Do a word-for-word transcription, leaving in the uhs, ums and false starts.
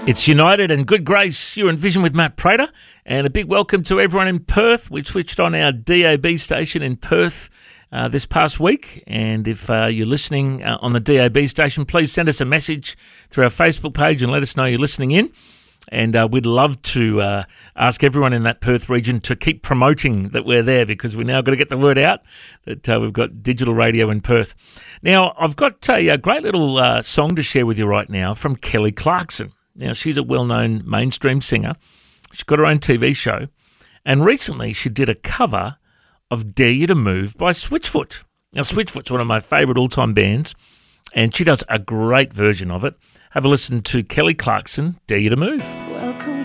It's United and Good Grace. You're in Vision with Matt Prater, and a big welcome to everyone in Perth. We switched on our D A B station in Perth uh, this past week, and if uh, you're listening uh, on the D A B station, please send us a message through our Facebook page and let us know you're listening in. And uh, we'd love to uh, ask everyone in that Perth region to keep promoting that we're there, because we're now got to get the word out that uh, we've got digital radio in Perth. Now, I've got a, a great little uh, song to share with you right now from Kelly Clarkson. Now, she's a well-known mainstream singer. She's got her own T V show. And recently she did a cover of Dare You to Move by Switchfoot. Now, Switchfoot's one of my favourite all-time bands, and she does a great version of it. Have a listen to Kelly Clarkson, Dare You to Move.